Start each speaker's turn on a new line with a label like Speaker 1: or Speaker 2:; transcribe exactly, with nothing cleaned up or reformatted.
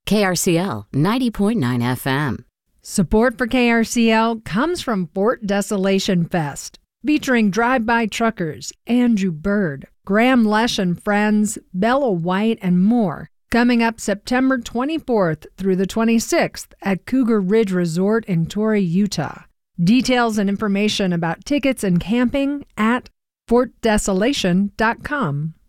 Speaker 1: K R C L ninety point nine F M.
Speaker 2: Support for K R C L comes from Fort Desolation Fest, featuring drive-by truckers, Andrew Bird, Graham Lesh and Friends, Bella White, and more, coming up September twenty-fourth through the twenty-sixth at Cougar Ridge Resort in Torrey, Utah. Details and information about tickets and camping at fort desolation dot com.